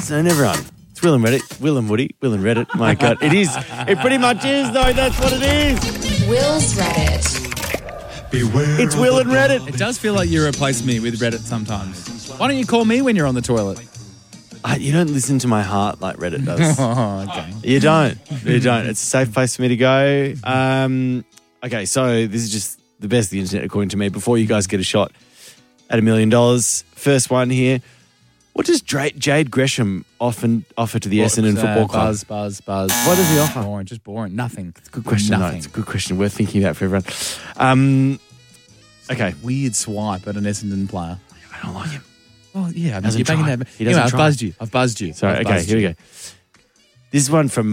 and everyone. It's Will and Reddit. Will and Woody. Will and Reddit. My God. It is. It pretty much is, though. That's what it is. Will's Reddit. Beware It's Will and Reddit. It does feel like you replace me with Reddit sometimes. Why don't you call me when you're on the toilet? You don't listen to my heart like Reddit does. Oh, okay. You don't. You don't. It's a safe place for me to go. Okay, so this is just the best of the internet, according to me. Before you guys get a shot at $1 million, first one here. What does Jade Gresham often offer to the Essendon Football Club? Buzz. What does he offer? Boring, just boring. Nothing. It's a good question. Nothing. It's a good question. Worth thinking about for everyone. Okay. Weird swipe at an Essendon player. I don't like him. Well, yeah. I mean, Doesn't you're banging try. that. He doesn't I've try. buzzed you. I've buzzed you. Sorry, I've okay, buzzed here we you. go. This is one from,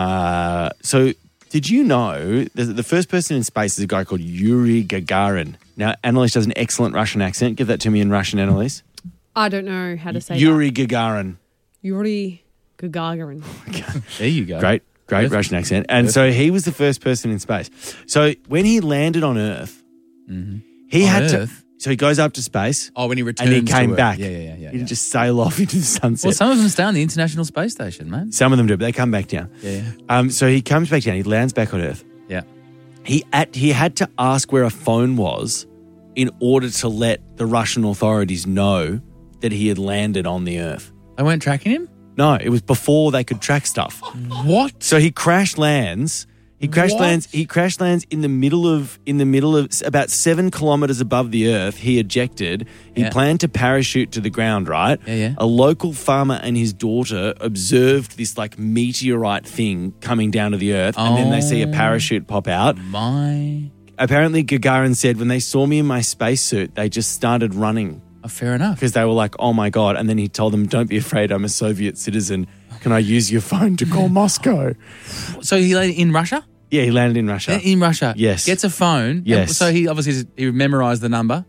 so did you know the first person in space is a guy called Yuri Gagarin? Now, Annalise does an excellent Russian accent. Give that to me in Russian, Annalise. I don't know how to say Yuri Gagarin. Yuri Gagarin. There you go. Great Perfect. Russian accent. And so he was the first person in space. So when he landed on Earth, he had to... Earth? So he goes up to space. Oh, when he returns and he came to Earth. back. Yeah. He didn't just sail off into the sunset. Well, some of them stay on the International Space Station, man. Some of them do, but they come back down. Yeah. So he comes back down. He lands back on Earth. Yeah. He had to ask where a phone was in order to let the Russian authorities know that he had landed on the Earth. They weren't tracking him? No, it was before they could track stuff. What? So he crash lands. He crash lands in the middle of about 7 kilometers above the Earth. He ejected. He planned to parachute to the ground, right? Yeah. A local farmer and his daughter observed this like meteorite thing coming down to the Earth, and then they see a parachute pop out. Apparently, Gagarin said, when they saw me in my spacesuit, they just started running. Oh, fair enough. Because they were like, oh my God. And then he told them, don't be afraid, I'm a Soviet citizen. Can I use your phone to call Moscow? So he landed in Russia? Yeah, he landed in Russia. In Russia? Yes. Gets a phone? Yes. So he obviously he memorised the number?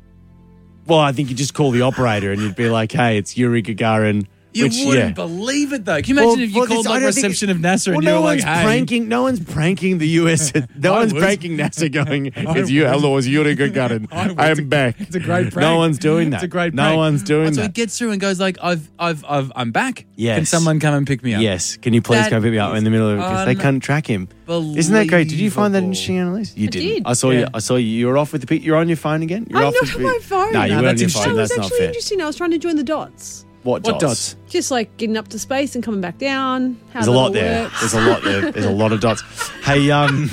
Well, I think you just call the operator and you'd be like, hey, it's Yuri Gagarin. You wouldn't believe it, though. Can you imagine if you called like reception of NASA and you were like, hey. No one's pranking the US. No one's pranking NASA going, it's you. Hello, it's Yuri Gagarin. I am back. It's a great prank. No one's doing that. It's a great prank. No one's doing So he that. gets through and goes like, I'm back. Yes. Can someone come and pick me up? Yes. Can you please That come pick me up in the middle of it? Because they can't track him. Isn't that great? Did you find that interesting, Annalise? You didn't. did. I saw you. I saw you. You were off with the You're on your phone again? You're I'm off not with on my phone. No, you No, were on that's your interesting. phone. That was That's not actually fair. interesting. I was trying to join the dots. What dots? Just like getting up to space and coming back down. How There's that a lot all there. works. There's a lot there. There's a lot of dots. Hey,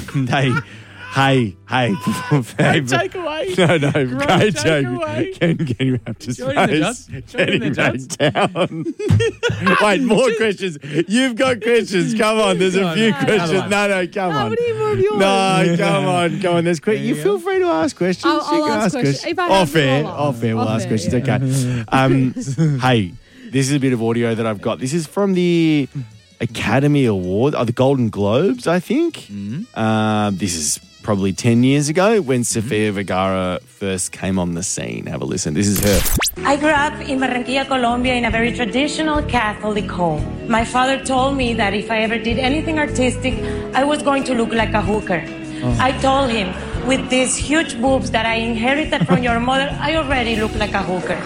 hey. Take away. No. Great Great joke. takeaway. Can you up to Join the dots. space? Join the Getting back dots. down. Wait, more questions. You've got questions. Come on. There's a few questions. No, come I on. want to hear more of yours. No, come on. There's questions. You feel free to ask questions. I'll You can ask questions. If I have Off to, air. I'll Off air. We'll Off ask air, questions. yeah. Okay. Hey, this is a bit of audio that I've got. This is from the Academy Award, the Golden Globes, I think. This is probably 10 years ago when Sofia Vergara first came on the scene. Have a listen. This is her. I grew up in Barranquilla, Colombia, in a very traditional Catholic home. My father told me that if I ever did anything artistic, I was going to look like a hooker. I told him, with these huge boobs that I inherited from your mother, I already look like a hooker.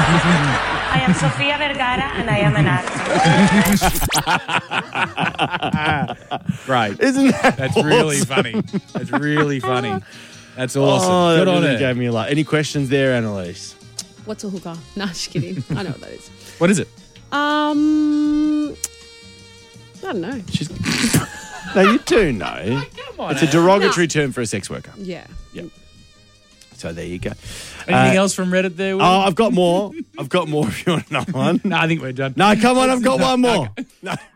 I am Sofia Vergara, and I am an artist. Right. Isn't that That's awesome? really funny. That's really funny. That's awesome. Oh, Good that on really it. gave me a lot. Any questions there, Annalise? What's a hooker? No, just kidding. I know what that is. What is it? I don't know. No, you do know. Come on. It's a derogatory term for a sex worker. Yeah. So there you go. Anything else from Reddit there? Will? Oh, I've got more. If you want another one. No, I think we're done. No, come on, I've got one more. No.